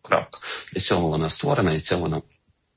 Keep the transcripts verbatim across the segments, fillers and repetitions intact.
Крапка. Для цього вона створена, і це вона.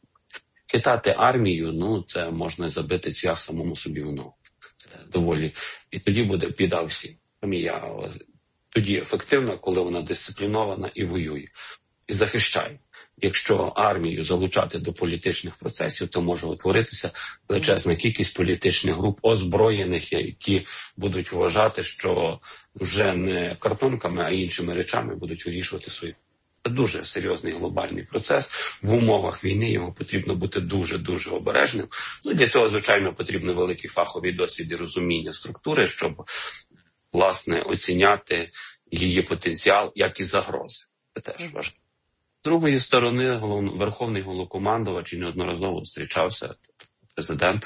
Кидати армію, ну, це можна забити цвях самому собі в ногу. Це доволі. І тоді буде біда всім. Армія тоді ефективна, коли вона дисциплінована і воює. І захищає. Якщо армію залучати до політичних процесів, то може утворитися величезна кількість політичних груп озброєних, які будуть вважати, що вже не картонками, а іншими речами будуть вирішувати свої. Це дуже серйозний глобальний процес. В умовах війни його потрібно бути дуже-дуже обережним. Ну, для цього, звичайно, потрібно великий фаховий досвід і розуміння структури, щоб, власне, оціняти її потенціал, як і загрози. Це теж важливо. З другої сторони, голов... Верховний Головнокомандувач неодноразово зустрічався, президент,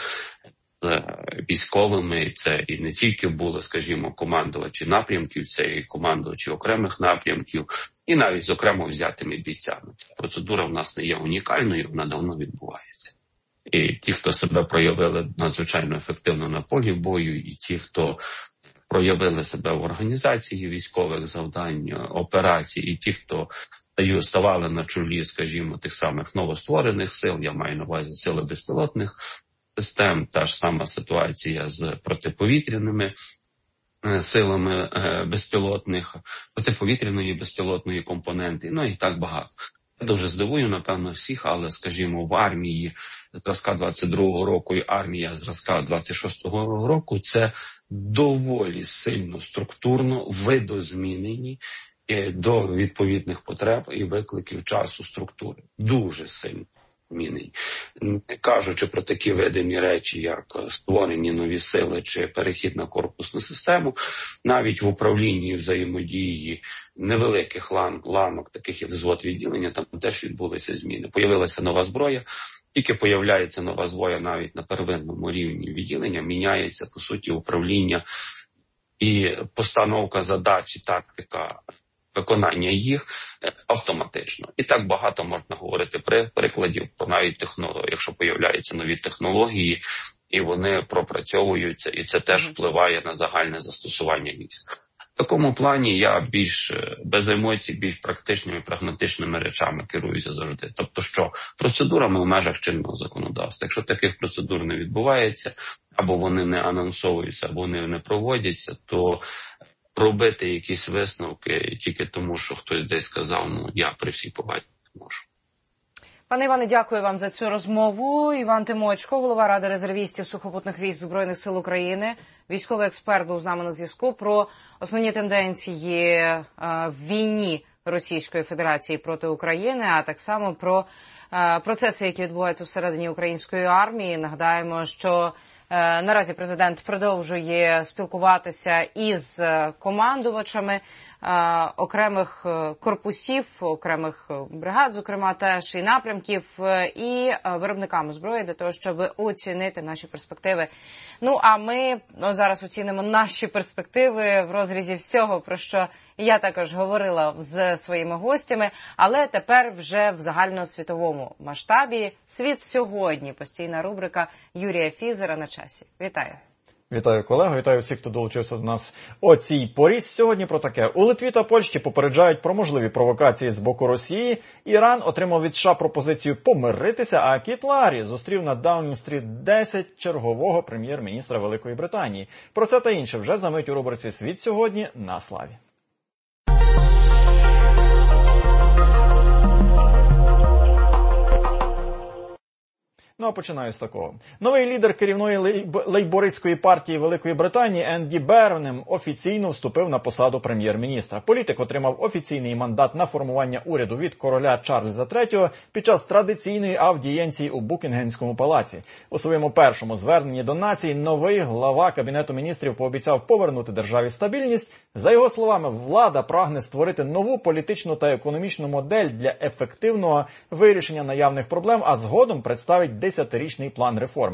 з військовими. Це і не тільки були, скажімо, командувачі напрямків, це і командувачі окремих напрямків, і навіть з окремо взятими бійцями. Ця процедура в нас не є унікальною, вона давно відбувається. І ті, хто себе проявили надзвичайно ефективно на полі бою, і ті, хто проявили себе в організації військових завдань, операцій, і ті, хто ставали на чолі, скажімо, тих самих новостворених сил, я маю на увазі сили безпілотних систем, та ж сама ситуація з протиповітряними силами безпілотних, протиповітряної безпілотної компоненти, ну і так багато. Я дуже здивую, напевно, всіх, але, скажімо, в армії зразка двадцять другого року і армія зразка двадцять шостого року – це доволі сильно структурно видозмінені до відповідних потреб і викликів часу структури. Дуже сильно змінені. Не кажучи про такі видимі речі, як створені нові сили чи перехід на корпусну систему, навіть в управлінні взаємодії невеликих лан, ланок, таких як взвод відділення, там теж відбулися зміни. Появилася нова зброя. Тільки появляється нова зброя навіть на первинному рівні відділення, міняється, по суті, управління і постановка задач, і тактика виконання їх автоматично. І так багато можна говорити при прикладів, про навіть технології, якщо появляються нові технології, і вони пропрацьовуються, і це теж впливає на загальне застосування військ. В такому плані я більш без емоцій, більш практичними, прагматичними речами керуюся завжди. Тобто що? Процедурами в межах чинного законодавства. Якщо таких процедур не відбувається, або вони не анонсовуються, або вони не проводяться, то робити якісь висновки тільки тому, що хтось десь сказав, ну я при всій повазі не можу. Пане Іване, дякую вам за цю розмову. Іван Тимочко, голова Ради резервістів сухопутних військ Збройних сил України, військовий експерт, був з нами на зв'язку про основні тенденції в війні Російської Федерації проти України, а так само про процеси, які відбуваються всередині української армії. Нагадаємо, що наразі президент продовжує спілкуватися із командувачами окремих корпусів, окремих бригад, зокрема теж і напрямків, і виробниками зброї для того, щоб оцінити наші перспективи. Ну, а ми ну, зараз оцінимо наші перспективи в розрізі всього, про що я також говорила з своїми гостями, але тепер вже в загальносвітовому масштабі. «Світ сьогодні» – постійна рубрика Юрія Фізера на часі. Вітаю. Вітаю, колега, вітаю всіх, хто долучився до нас о цій порі. Сьогодні про таке. У Литві та Польщі попереджають про можливі провокації з боку Росії. Іран отримав від США пропозицію помиритися, а Кіт Ларі зустрів на Даунінг-стріт десять чергового прем'єр-міністра Великої Британії. Про це та інше вже за мить у рубриці «Світ сьогодні» на Славі. Ну, а починаю з такого. Новий лідер керівної лейбористської партії Великої Британії Енді Бернем офіційно вступив на посаду прем'єр-міністра. Політик отримав офіційний мандат на формування уряду від короля Чарльза третього під час традиційної аудієнції у Букінгемському палаці. У своєму першому зверненні до нації новий глава Кабінету міністрів пообіцяв повернути державі стабільність. За його словами, влада прагне створити нову політичну та економічну модель для ефективного вирішення наявних проблем, а згодом представить десятирічний план реформ.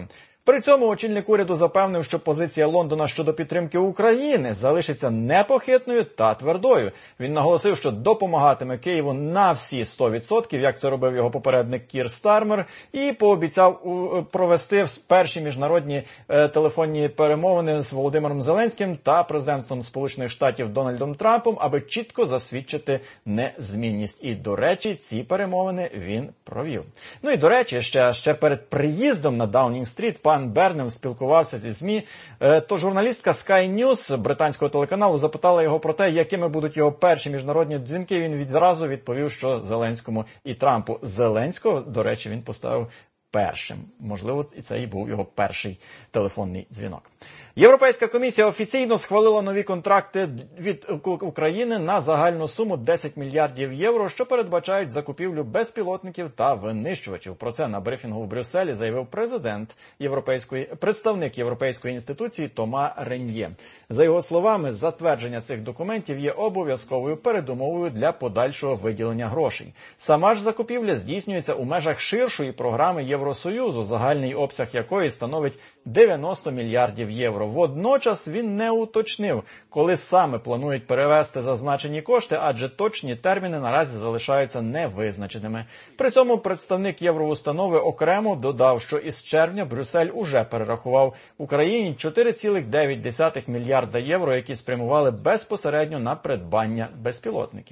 При цьому очільник уряду запевнив, що позиція Лондона щодо підтримки України залишиться непохитною та твердою. Він наголосив, що допомагатиме Києву на всі сто відсотків, як це робив його попередник Кір Стармер, і пообіцяв провести перші міжнародні е, телефонні перемовини з Володимиром Зеленським та президентом Сполучених Штатів Дональдом Трампом, аби чітко засвідчити незмінність. І, до речі, ці перемовини він провів. Ну і, до речі, ще, ще перед приїздом на Даунінг-стріт пан Бернем спілкувався зі ЗМІ, е, то журналістка Sky News британського телеканалу запитала його про те, якими будуть його перші міжнародні дзвінки. Він відразу відповів, що Зеленському і Трампу. Зеленського, до речі, він поставив першим. Можливо, і це і був його перший телефонний дзвінок. Європейська комісія офіційно схвалила нові контракти від України на загальну суму десять мільярдів євро, що передбачають закупівлю безпілотників та винищувачів. Про це на брифінгу в Брюсселі заявив президент Європейської, представник Європейської інституції Тома Реньє. За його словами, затвердження цих документів є обов'язковою передумовою для подальшого виділення грошей. Сама ж закупівля здійснюється у межах ширшої програми Євросоюзу, загальний обсяг якої становить дев'яносто мільярдів євро. Водночас він не уточнив, коли саме планують перевести зазначені кошти, адже точні терміни наразі залишаються невизначеними. При цьому представник Євроустанови окремо додав, що із червня Брюссель уже перерахував Україні чотири цілих дев'ять десятих мільярда євро, які спрямували безпосередньо на придбання безпілотників.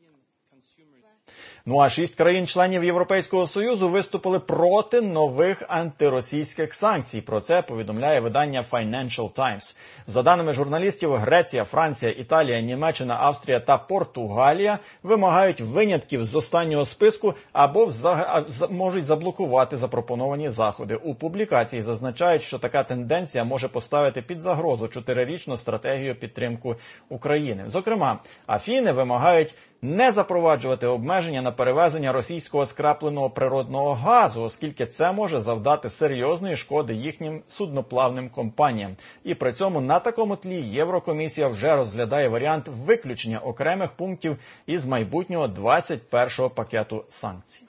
Ну а шість країн-членів Європейського Союзу виступили проти нових антиросійських санкцій. Про це повідомляє видання Financial Times. За даними журналістів, Греція, Франція, Італія, Німеччина, Австрія та Португалія вимагають винятків з останнього списку або взаг... можуть заблокувати запропоновані заходи. У публікації зазначають, що така тенденція може поставити під загрозу чотирирічну стратегію підтримки України. Зокрема, Афіни вимагають не запроваджувати обмеження на перевезення російського скрапленого природного газу, оскільки це може завдати серйозної шкоди їхнім судноплавним компаніям. І при цьому на такому тлі Єврокомісія вже розглядає варіант виключення окремих пунктів із майбутнього двадцять першого пакету санкцій.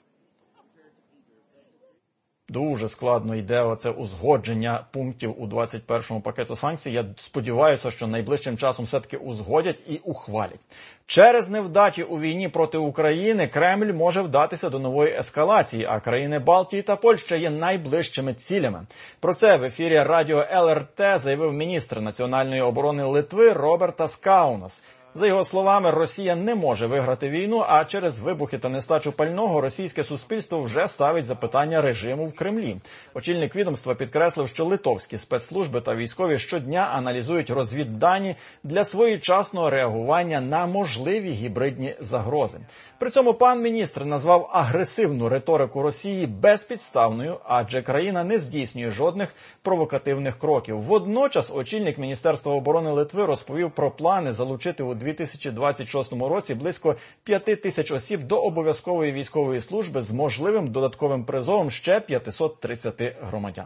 Дуже складно йде оце узгодження пунктів у двадцять першому пакету санкцій. Я сподіваюся, що найближчим часом все-таки узгодять і ухвалять. Через невдачі у війні проти України Кремль може вдатися до нової ескалації, а країни Балтії та Польща є найближчими цілями. Про це в ефірі радіо Ел Ер Те заявив міністр національної оборони Литви Робертас Каунас. За його словами, Росія не може виграти війну, а через вибухи та нестачу пального російське суспільство вже ставить запитання режиму в Кремлі. Очільник відомства підкреслив, що литовські спецслужби та військові щодня аналізують розвіддані для своєчасного реагування на можливі гібридні загрози. При цьому пан міністр назвав агресивну риторику Росії безпідставною, адже країна не здійснює жодних провокативних кроків. Водночас очільник Міністерства оборони Литви розповів про плани залучити у дві тисячі двадцять шостому році близько п'яти тисяч осіб до обов'язкової військової служби з можливим додатковим призовом ще п'ятисот тридцяти громадян.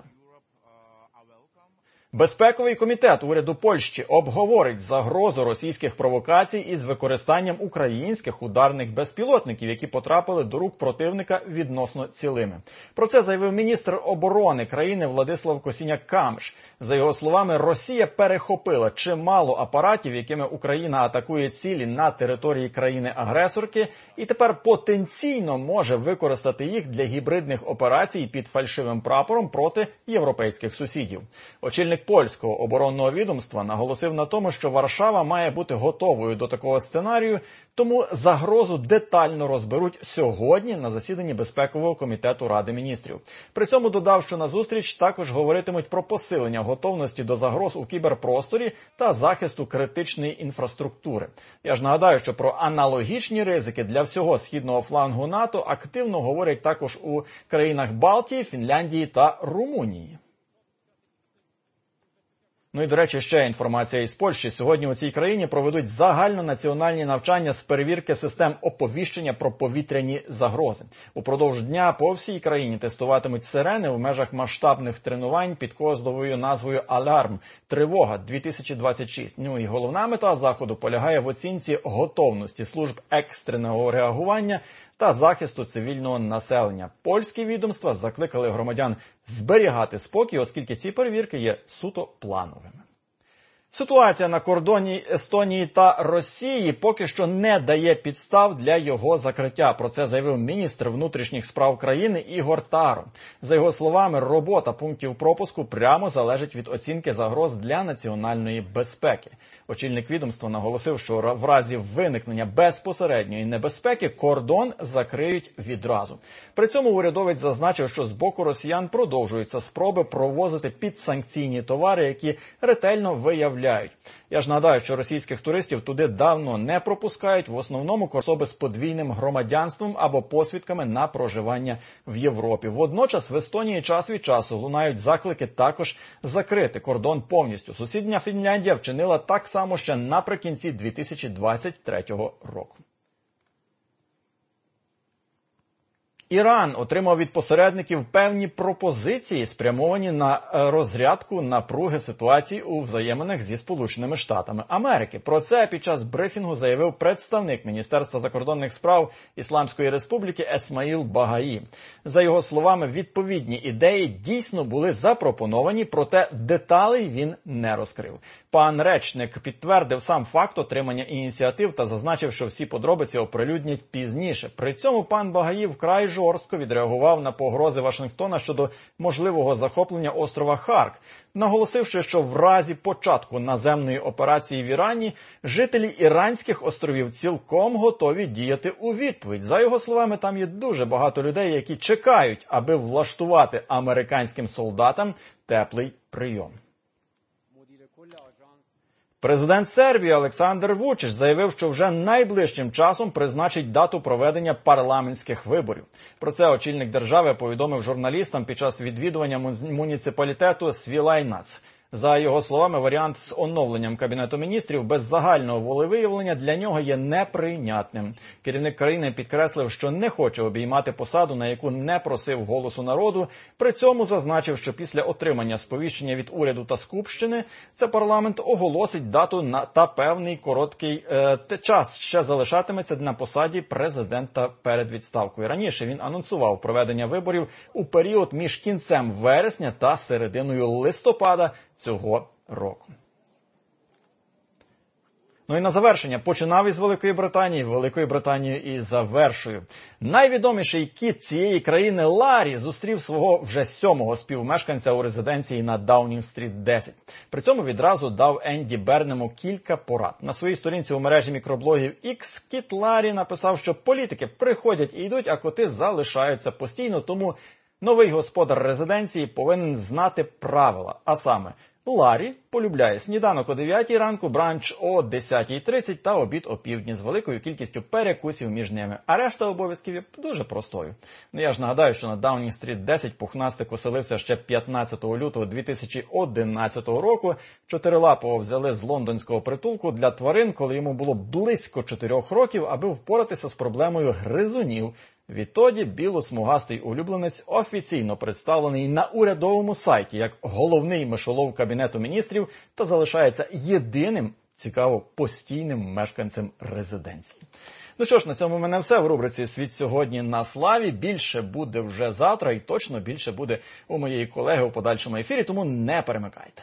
Безпековий комітет уряду Польщі обговорить загрозу російських провокацій із використанням українських ударних безпілотників, які потрапили до рук противника відносно цілими. Про це заявив міністр оборони країни Владислав Косіняк-Камиш. За його словами, Росія перехопила чимало апаратів, якими Україна атакує цілі на території країни-агресорки, і тепер потенційно може використати їх для гібридних операцій під фальшивим прапором проти європейських сусідів. Очільник польського оборонного відомства наголосив на тому, що Варшава має бути готовою до такого сценарію, тому загрозу детально розберуть сьогодні на засіданні Безпекового комітету Ради міністрів. При цьому додав, що на зустріч також говоритимуть про посилення готовності до загроз у кіберпросторі та захисту критичної інфраструктури. Я ж нагадаю, що про аналогічні ризики для всього східного флангу НАТО активно говорять також у країнах Балтії, Фінляндії та Румунії. Ну і, до речі, ще інформація із Польщі. Сьогодні у цій країні проведуть загальнонаціональні навчання з перевірки систем оповіщення про повітряні загрози. Упродовж дня по всій країні тестуватимуть сирени в межах масштабних тренувань під кодовою назвою «Алярм. Тривога дві тисячі двадцять шість». Ну і головна мета заходу полягає в оцінці готовності служб екстреного реагування та захисту цивільного населення. Польські відомства закликали громадян зберігати спокій, оскільки ці перевірки є суто плановими. Ситуація на кордоні Естонії та Росії поки що не дає підстав для його закриття. Про це заявив міністр внутрішніх справ країни Ігор Таро. За його словами, робота пунктів пропуску прямо залежить від оцінки загроз для національної безпеки. Очільник відомства наголосив, що в разі виникнення безпосередньої небезпеки кордон закриють відразу. При цьому урядовець зазначив, що з боку росіян продовжуються спроби провозити підсанкційні товари, які ретельно виявляють. Я ж нагадаю, що російських туристів туди давно не пропускають, в основному особи з подвійним громадянством або посвідками на проживання в Європі. Водночас в Естонії час від часу лунають заклики також закрити кордон повністю. Сусідня Фінляндія вчинила так само ще наприкінці дві тисячі двадцять третього року. Іран отримав від посередників певні пропозиції, спрямовані на розрядку напруги ситуації у взаєминах зі Сполученими Штатами Америки. Про це під час брифінгу заявив представник Міністерства закордонних справ Ісламської Республіки Есмаїл Багаї. За його словами, відповідні ідеї дійсно були запропоновані, проте деталей він не розкрив. Пан речник підтвердив сам факт отримання ініціатив та зазначив, що всі подробиці оприлюднять пізніше. При цьому пан Багаї вкрай жорстко відреагував на погрози Вашингтона щодо можливого захоплення острова Харк, наголосивши, що в разі початку наземної операції в Ірані жителі іранських островів цілком готові діяти у відповідь. За його словами, там є дуже багато людей, які чекають, аби влаштувати американським солдатам теплий прийом. Президент Сербії Олександр Вучич заявив, що вже найближчим часом призначить дату проведення парламентських виборів. Про це очільник держави повідомив журналістам під час відвідування муніципалітету Свілайнац. За його словами, варіант з оновленням Кабінету міністрів без загального волевиявлення для нього є неприйнятним. Керівник країни підкреслив, що не хоче обіймати посаду, на яку не просив голосу народу. При цьому зазначив, що після отримання сповіщення від уряду та Скупщини це парламент оголосить дату на та певний короткий е, час ще залишатиметься на посаді президента перед відставкою. Раніше він анонсував проведення виборів у період між кінцем вересня та серединою листопада цього року. Ну і на завершення починав із Великої Британії, Великою Британією і завершую. Найвідоміший кіт цієї країни Ларі зустрів свого вже сьомого співмешканця у резиденції на Даунінг-стріт десять. При цьому відразу дав Енді Бернему кілька порад. На своїй сторінці у мережі мікроблогів X кіт Ларі написав, що політики приходять і йдуть, а коти залишаються постійно, тому новий господар резиденції повинен знати правила, а саме Ларі полюбляє сніданок о дев'ятій ранку, бранч о десятій тридцять та обід о півдні з великою кількістю перекусів між ними. А решта обов'язків є дуже простою. Ну я ж нагадаю, що на Даунінг-стріт десять пухнастик оселився ще п'ятнадцятого лютого дві тисячі одинадцятого року. Чотирилапого взяли з лондонського притулку для тварин, коли йому було близько чотирьох років, аби впоратися з проблемою гризунів. Відтоді білосмугастий улюбленець офіційно представлений на урядовому сайті як головний мишолов Кабінету міністрів та залишається єдиним, цікаво, постійним мешканцем резиденції. Ну що ж, на цьому в мене все в рубриці «Світ сьогодні на славі». Більше буде вже завтра і точно більше буде у моєї колеги у подальшому ефірі, тому не перемикайте.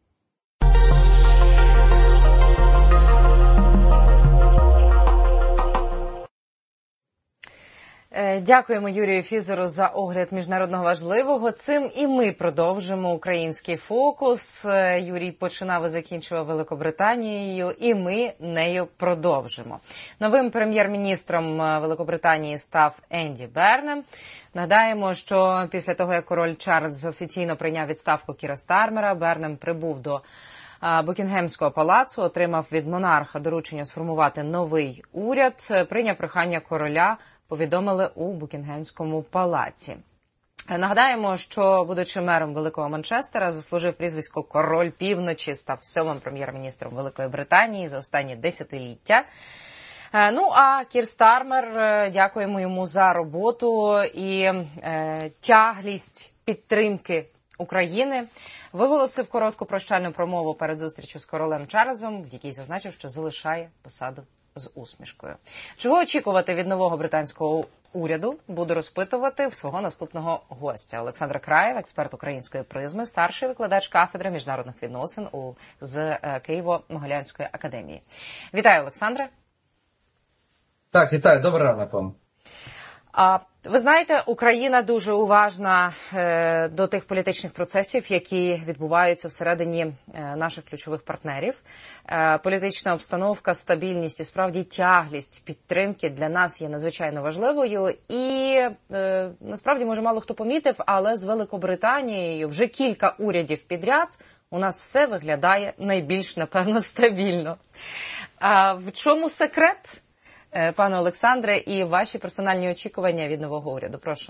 Дякуємо Юрію Фізеру за огляд міжнародного важливого. Цим і ми продовжимо український фокус. Юрій починав і закінчував Великобританією, і ми нею продовжимо. Новим прем'єр-міністром Великобританії став Енді Бернем. Нагадаємо, що після того, як король Чарльз офіційно прийняв відставку Кіра Стармера, Бернем прибув до Букінгемського палацу, отримав від монарха доручення сформувати новий уряд, прийняв прохання короля, повідомили у Букінгемському палаці. Нагадаємо, що, будучи мером Великого Манчестера, заслужив прізвисько «Король Півночі», став сьомим прем'єр-міністром Великої Британії за останні десятиліття. Ну, а Кір Стармер, дякуємо йому за роботу і е, тяглість підтримки України. Виголосив коротку прощальну промову перед зустрічю з королем Чарльзом, в якій зазначив, що залишає посаду з усмішкою. Чого очікувати від нового британського уряду, буду розпитувати в свого наступного гостя. Олександр Краєв, експерт української призми, старший викладач кафедри міжнародних відносин у, з Києво-Могилянської академії. Вітаю, Олександре. Так, вітаю. Добрий ранок вам. А ви знаєте, Україна дуже уважна е, до тих політичних процесів, які відбуваються всередині е, наших ключових партнерів. Е, політична обстановка, стабільність і справді тяглість підтримки для нас є надзвичайно важливою. І е, насправді, може, мало хто помітив, але з Великобританією вже кілька урядів підряд у нас все виглядає найбільш, напевно, стабільно. А в чому секрет? Пане Олександре, і ваші персональні очікування від нового уряду. Прошу.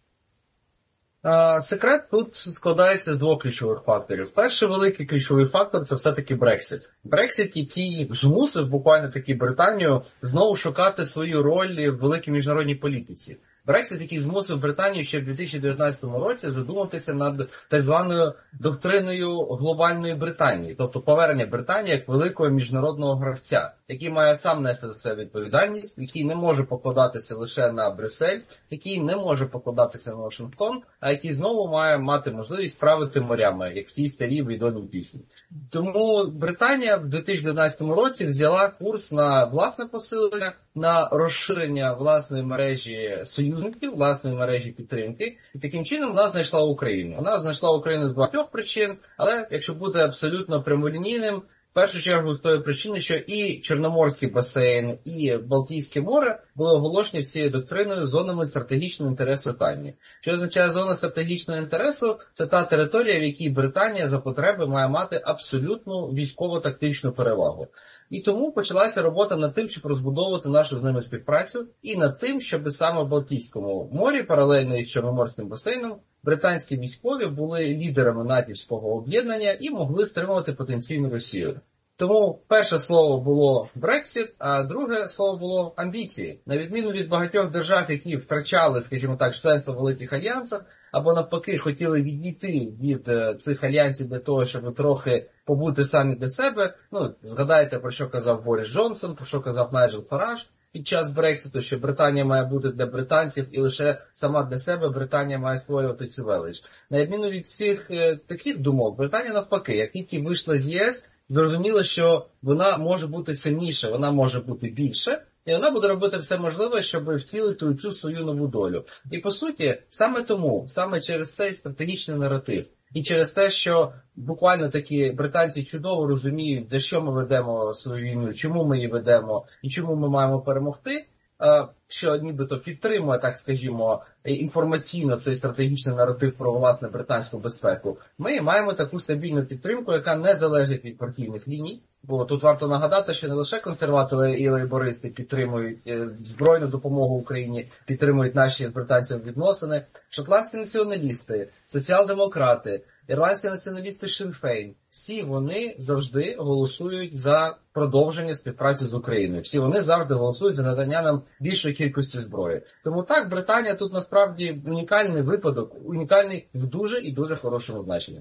Секрет тут складається з двох ключових факторів. Перший великий ключовий фактор – це все-таки Брексит. Брексит, який змусив буквально таки Британію знову шукати свою роль в великій міжнародній політиці. Брексит, який змусив Британію ще в дві тисячі дев'ятнадцятому році задуматися над так званою доктриною глобальної Британії, тобто повернення Британії як великого міжнародного гравця, який має сам нести за це відповідальність, який не може покладатися лише на Брюссель, який не може покладатися на Вашингтон, а який знову має мати можливість правити морями, як в тій старій відомій пісні. Тому Британія в дві тисячі дев'ятнадцятому році взяла курс на власне посилення, на розширення власної мережі союзників, власної мережі підтримки. І таким чином вона знайшла Україну. Вона знайшла Україну з багатьох причин, але якщо бути абсолютно прямолінійним, в першу чергу з тої причини, що і Чорноморський басейн, і Балтійське море були оголошені цією доктриною зонами стратегічного інтересу Британії. Що означає зона стратегічного інтересу? Це та територія, в якій Британія за потреби має мати абсолютну військово-тактичну перевагу. І тому почалася робота над тим, щоб розбудовувати нашу з ними співпрацю, і над тим, щоб саме в Балтійському морі, паралельно із Чорноморським басейном, британські військові були лідерами натівського об'єднання і могли стримувати потенційну Росію. Тому перше слово було Брексит, а друге слово було амбіції. На відміну від багатьох держав, які втрачали, скажімо так, членство в великих альянсах, або навпаки хотіли відійти від цих альянсів для того, щоб трохи побути самі для себе. Ну, згадайте, про що казав Борис Джонсон, про що казав Найджел Фараж під час Брекситу, що Британія має бути для британців і лише сама для себе Британія має створювати цю велич. На відміну від всіх е, таких думок, Британія навпаки, як тільки вийшла з ЄС, зрозуміло, що вона може бути сильніша, вона може бути більше, і вона буде робити все можливе, щоб втілити цю свою нову долю. І по суті, саме тому, саме через цей стратегічний наратив, і через те, що буквально такі британці чудово розуміють, за що ми ведемо свою війну, чому ми її ведемо і чому ми маємо перемогти, що нібито підтримує, так скажімо, інформаційно цей стратегічний наратив про власне британську безпеку, ми маємо таку стабільну підтримку, яка не залежить від партійних ліній. Бо тут варто нагадати, що не лише консерватори і лейбористи підтримують збройну допомогу Україні, підтримують наші з британцями відносини, шотландські націоналісти, соціал-демократи, ірландські націоналісти Шін-Фейн, всі вони завжди голосують за продовження співпраці з Україною. Всі вони завжди голосують за надання нам більшої кількості зброї. Тому так, Британія тут насправді унікальний випадок, унікальний в дуже і дуже хорошому значенні.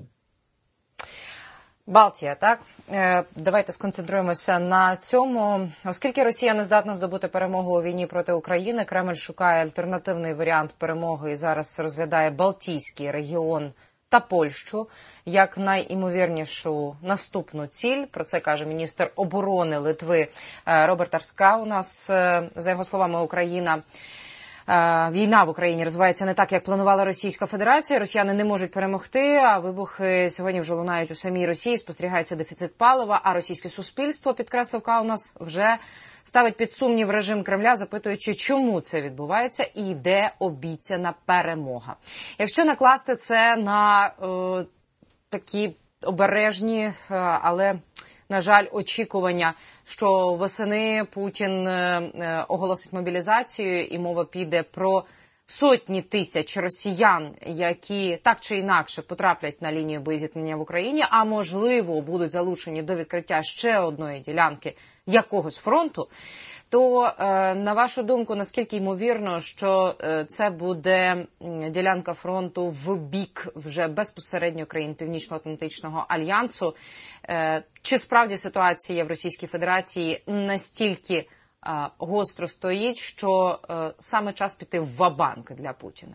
Балтія, так? Давайте сконцентруємося на цьому. Оскільки Росія не здатна здобути перемогу у війні проти України, Кремль шукає альтернативний варіант перемоги і зараз розглядає Балтійський регіон та Польщу як найімовірнішу наступну ціль. Про це каже міністр оборони Литви Роберт Арска. У нас, за його словами, Україна... Війна в Україні розвивається не так, як планувала Російська Федерація. Росіяни не можуть перемогти, а вибухи сьогодні вже лунають у самій Росії. Спостерігається дефіцит палива, а російське суспільство, підкреслив Каунас, вже ставить під сумнів режим Кремля, запитуючи, чому це відбувається і де обіцяна перемога. Якщо накласти це на е, такі обережні, е, але... на жаль, очікування, що восени Путін е, оголосить мобілізацію і мова піде про сотні тисяч росіян, які так чи інакше потраплять на лінію боєзіткнення в Україні, а можливо будуть залучені до відкриття ще одної ділянки якогось фронту, то, е, на вашу думку, наскільки ймовірно, що е, це буде ділянка фронту в бік вже безпосередньо країн Північно-Атлантичного альянсу? Е, чи справді ситуація в Російській Федерації настільки гостро стоїть, що саме час піти в ва-банк для Путіна?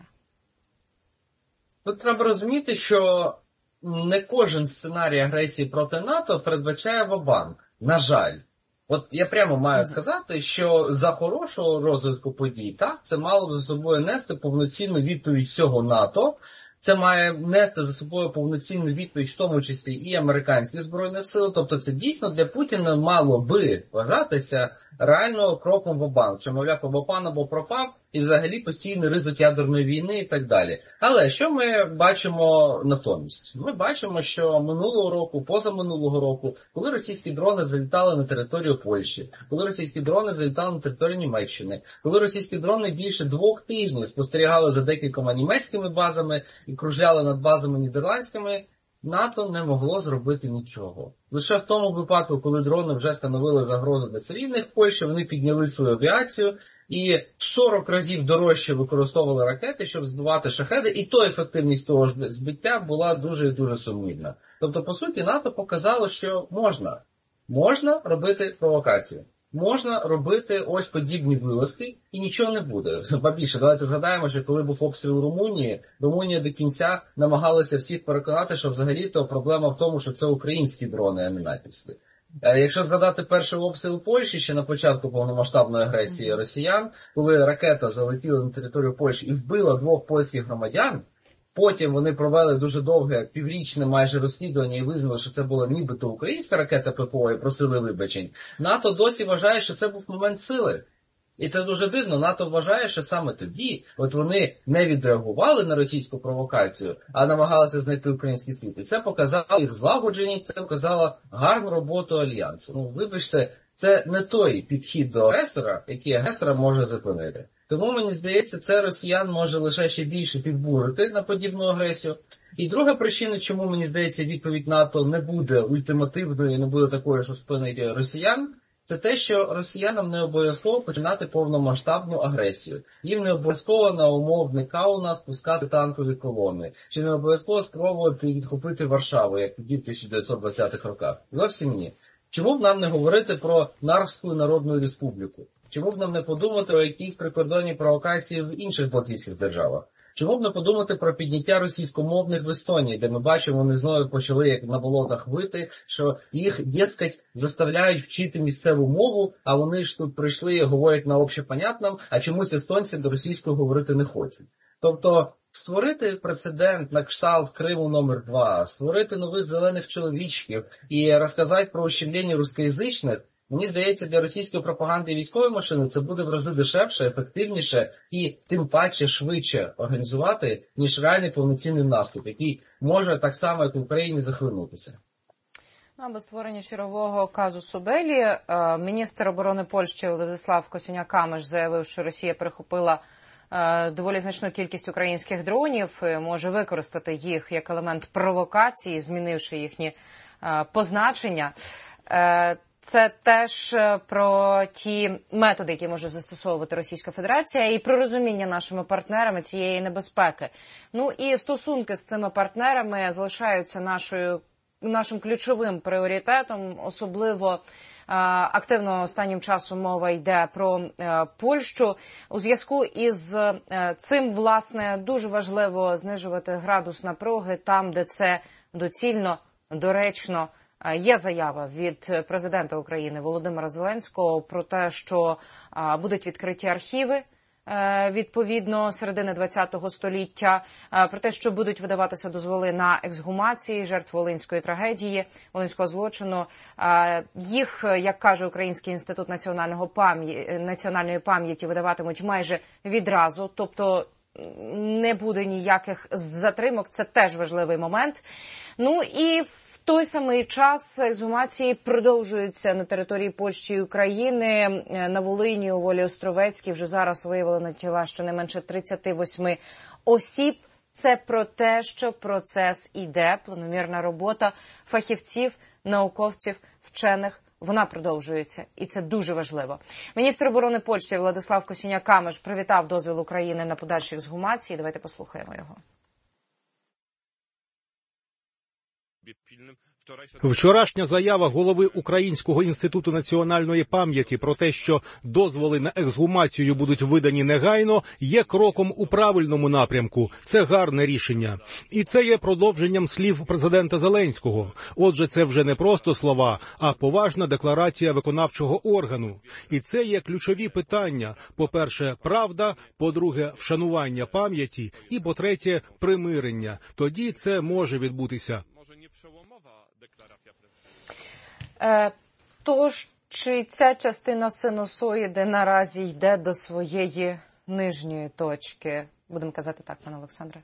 Тут треба розуміти, що не кожен сценарій агресії проти НАТО передбачає ва-банк. На жаль. От я прямо маю сказати, що за хорошого розвитку подій, так, це мало б за собою нести повноцінну відповідь всього НАТО. Це має нести за собою повноцінну відповідь, в тому числі і американських збройних сил. Тобто це дійсно для Путіна мало би вважатися реально кроком ва-банк. Що, мовляв, або пан, або пропав, і взагалі постійний ризик ядерної війни і так далі. Але що ми бачимо натомість? Ми бачимо, що минулого року, позаминулого року, коли російські дрони залітали на територію Польщі, коли російські дрони залітали на територію Німеччини, коли російські дрони більше двох тижнів спостерігали за декількома німецькими базами і кружляли над базами нідерландськими, НАТО не могло зробити нічого. Лише в тому випадку, коли дрони вже становили загрозу для цивільних в Польщі, вони підняли свою авіацію і в сорок разів дорожче використовували ракети, щоб збивати шахеди, і то ефективність того ж збиття була дуже і дуже сумнівна. Тобто, по суті, НАТО показало, що можна. Можна робити провокації. Можна робити ось подібні вилазки, і нічого не буде. Побільше, давайте згадаємо, що коли був обстріл Румунії, Румунія до кінця намагалася всіх переконати, що взагалі-то проблема в тому, що це українські дрони, а не натівські. Якщо згадати перший обстріл Польщі ще на початку повномасштабної агресії росіян, коли ракета залетіла на територію Польщі і вбила двох польських громадян, потім вони провели дуже довге, піврічне майже розслідування і визнали, що це була нібито українська ракета ППО і просили вибачень. НАТО досі вважає, що це був момент сили. І це дуже дивно. НАТО вважає, що саме тоді от вони не відреагували на російську провокацію, а намагалися знайти український слід. І це показало їх злагодженість, це показало гарну роботу Альянсу. Ну, вибачте, це не той підхід до агресора, який агресора може зупинити. Тому, мені здається, це росіян може лише ще більше підбурити на подібну агресію. І друга причина, чому, мені здається, відповідь НАТО не буде ультимативною і не буде такою, що спинить росіян, це те, що росіянам не обов'язково починати повномасштабну агресію. Їм не обов'язково на умовний Каунас пускати танкові колони. Чи не обов'язково спробувати відхопити Варшаву, як тоді в тисяча дев'ятсот двадцятих роках. Зовсім ні. Чому б нам не говорити про Нарвську Народну Республіку? Чому б нам не подумати про якісь прикордонні провокації в інших балтійських державах? Чому б не подумати про підняття російськомовних в Естонії, де ми бачимо, вони знову почали як на болотах вити, що їх, дескать, заставляють вчити місцеву мову, а вони ж тут прийшли і говорять на общепонятному, а чомусь естонці до російської говорити не хочуть. Тобто створити прецедент на кшталт Криму номер два, створити нових зелених чоловічків і розказати про ущемлення рускоязичних, мені здається, для російської пропаганди і військової машини це буде в рази дешевше, ефективніше і тим паче швидше організувати, ніж реальний повноцінний наступ, який може так само, як в Україні, захлинутися. Аби створення чергового казусу Белі, міністр оборони Польщі Владислав Косіняк-Камиш заявив, що Росія перехопила доволі значну кількість українських дронів, може використати їх як елемент провокації, змінивши їхні позначення. Це теж про ті методи, які може застосовувати Російська Федерація, і про розуміння нашими партнерами цієї небезпеки. Ну і стосунки з цими партнерами залишаються нашою, нашим ключовим пріоритетом, особливо активно останнім часом мова йде про Польщу. У зв'язку із цим, власне, дуже важливо знижувати градус напруги там, де це доцільно, доречно. Є заява від президента України Володимира Зеленського про те, що будуть відкриті архіви відповідно середини ХХ століття, про те, що будуть видаватися дозволи на ексгумації жертв Волинської трагедії, Волинського злочину. Їх, як каже Український інститут національного пам'яті, національної пам'яті, видаватимуть майже відразу, тобто не буде ніяких затримок, це теж важливий момент. Ну і в той самий час ексгумації продовжуються на території Польщі і України. На Волині, у Волі Островецькій вже зараз виявлено тіла щонайменше тридцять вісім осіб. Це про те, що процес іде, планомірна робота фахівців, науковців, вчених, вона продовжується, і це дуже важливо. Міністр оборони Польщі Владислав Косіняк-Камиш привітав дозвіл України на подальші ексгумації. Давайте послухаємо його. Вчорашня заява голови Українського інституту національної пам'яті про те, що дозволи на ексгумацію будуть видані негайно, є кроком у правильному напрямку. Це гарне рішення. І це є продовженням слів президента Зеленського. Отже, це вже не просто слова, а поважна декларація виконавчого органу. І це є ключові питання. По-перше, правда, по-друге, вшанування пам'яті і, по-третє, примирення. Тоді це може відбутися. Е, тож, чи ця частина синусоїди наразі йде до своєї нижньої точки? Будемо казати так, пане Олександре.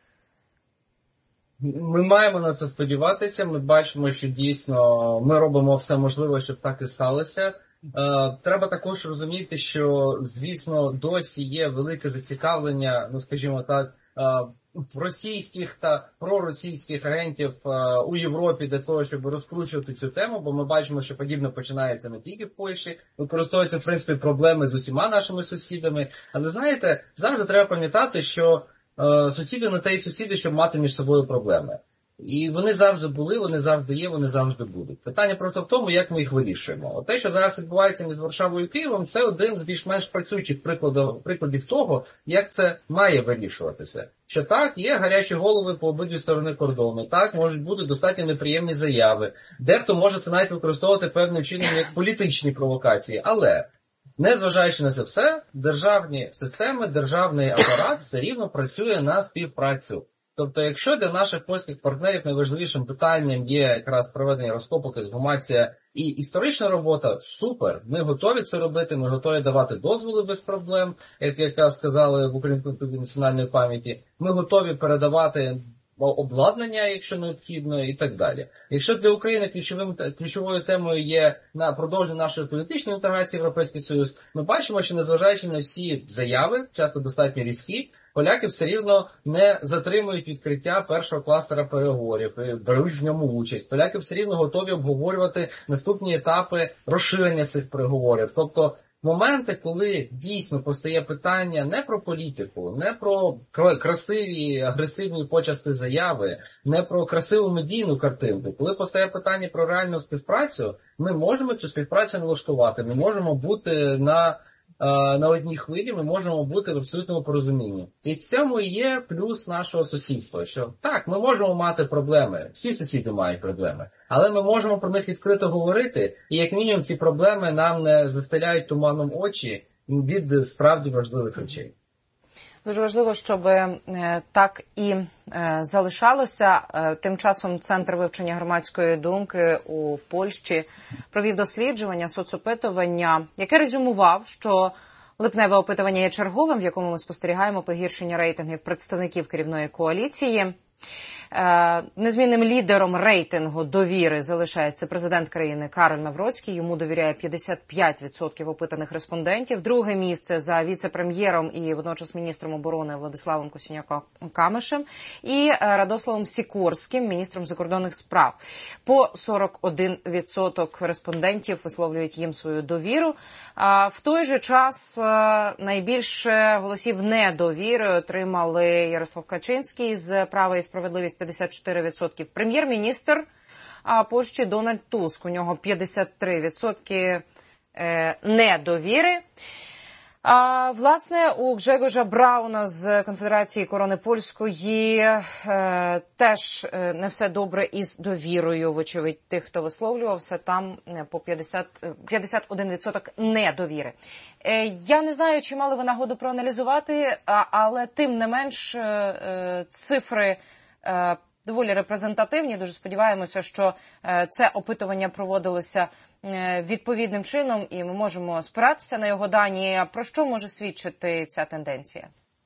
Ми маємо на це сподіватися. Ми бачимо, що дійсно ми робимо все можливе, щоб так і сталося. Е, треба також розуміти, що, звісно, досі є велике зацікавлення, ну, скажімо так, е, російських та проросійських агентів е, у Європі для того, щоб розкручувати цю тему, бо ми бачимо, що подібне починається не тільки в Польщі, використовуються, в принципі, проблеми з усіма нашими сусідами. Але, знаєте, завжди треба пам'ятати, що е, сусіди не те й сусіди, щоб мати між собою проблеми. І вони завжди були, вони завжди є, вони завжди будуть. Питання просто в тому, як ми їх вирішуємо. От те, що зараз відбувається між Варшавою і Києвом, це один з більш-менш працюючих прикладів, прикладів того, як це має вирішуватися. Що так, є гарячі голови по обидві сторони кордону, так, можуть бути достатньо неприємні заяви. Дехто може це навіть використовувати певним чином як політичні провокації. Але, незважаючи на це все, державні системи, державний апарат все рівно працює на співпрацю. Тобто, якщо для наших польських партнерів найважливішим питанням є якраз проведення розкопок, ексгумація і історична робота, супер, ми готові це робити, ми готові давати дозволи без проблем, як яка сказали в Українському інституті національної пам'яті, ми готові передавати обладнання, якщо необхідно, і так далі. Якщо для України ключовим, ключовою темою є на продовження нашої політичної інтеграції в Європейський Союз, ми бачимо, що незважаючи на всі заяви, часто достатньо різкі, поляки все рівно не затримують відкриття першого кластера переговорів і беруть в ньому участь. Поляки все рівно готові обговорювати наступні етапи розширення цих переговорів. Тобто моменти, коли дійсно постає питання не про політику, не про красиві, агресивні почасти заяви, не про красиву медійну картинку. Коли постає питання про реальну співпрацю, ми можемо цю співпрацю налаштувати, ми можемо бути на на одній хвилі, ми можемо бути в абсолютному порозумінні. І в цьому і є плюс нашого сусідства, що так, ми можемо мати проблеми, всі сусіди мають проблеми, але ми можемо про них відкрито говорити, і як мінімум ці проблеми нам не застеляють туманом очі від справді важливих речей. Дуже важливо, щоб так і залишалося. Тим часом Центр вивчення громадської думки у Польщі провів дослідження, соцопитування, яке резюмував, що липневе опитування є черговим, в якому ми спостерігаємо погіршення рейтингів представників керівної коаліції. Незмінним лідером рейтингу довіри залишається президент країни Кароль Навроцький. Йому довіряє п'ятдесят п'ять відсотків опитаних респондентів. Друге місце за віце-прем'єром і водночас міністром оборони Владиславом Косiniaко-Камишем і Радославом Сікорським, міністром закордонних справ. По сорок один відсоток респондентів висловлюють їм свою довіру. В той же час найбільше голосів недовіри отримали Ярослав Качинський з «Права і справедливість» п'ятдесят чотири відсотки, прем'єр-міністр Польщі Дональд Туск, у нього п'ятдесят три відсотки недовіри. А, власне, у Гжегожа Брауна з Конфедерації Корони Польської е, теж не все добре із довірою, вочевидь, тих, хто висловлювався, там по п'ятдесят, п'ятдесят один відсоток недовіри. Е, я не знаю, чи мали ви нагоду проаналізувати, а, але тим не менш е, цифри е, доволі репрезентативні. Дуже сподіваємося, що е, це опитування проводилося відповідним чином, і ми можемо спиратися на його дані. Про що може свідчити ця тенденція?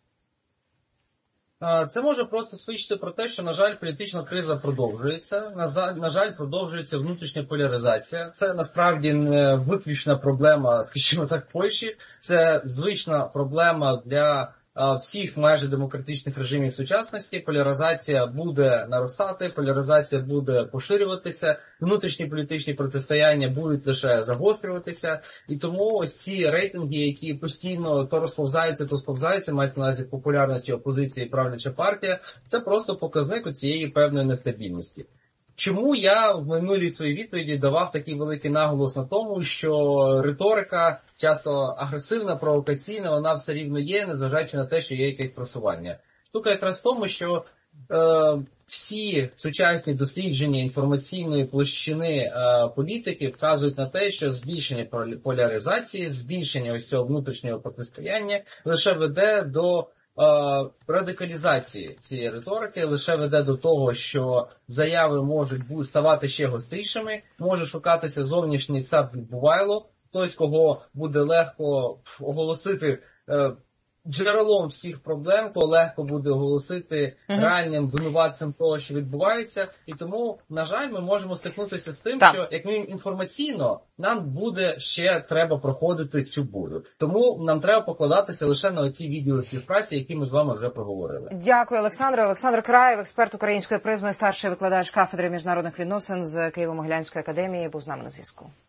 Це може просто свідчити про те, що, на жаль, політична криза продовжується. На жаль, продовжується внутрішня поляризація. Це, насправді, не виключна проблема, скажімо так, Польщі. Це звична проблема для всіх майже демократичних режимів сучасності. Поляризація буде наростати, поляризація буде поширюватися, внутрішні політичні протистояння будуть лише загострюватися. І тому ось ці рейтинги, які постійно то розповзаються, то сповзаються, мається на увазі популярності опозиції і правляча партія, це просто показник цієї певної нестабільності. Чому я в минулій своїй відповіді давав такий великий наголос на тому, що риторика часто агресивна, провокаційна, вона все рівно є, незважаючи на те, що є якесь просування. Штука якраз в тому, що е, всі сучасні дослідження інформаційної площини е, політики вказують на те, що збільшення поляризації, збільшення ось цього внутрішнього протистояння лише веде до радикалізації цієї риторики, лише веде до того, що заяви можуть бути ставати ще гострішими, може шукатися зовнішній цап відбувайло, хтось, кого буде легко оголосити е, джерелом всіх проблем, кого легко буде оголосити uh-huh. реальним винуватцем того, що відбувається. І тому, на жаль, ми можемо стикнутися з тим, так. що, як мінімум інформаційно, нам буде ще треба проходити цю бурю. Тому нам треба покладатися лише на ті відділи співпраці, які ми з вами вже проговорили. Дякую, Олександре. Олександр Краєв, експерт української призми, старший викладач кафедри міжнародних відносин з Києво-Могилянської академії, був з нами на зв'язку.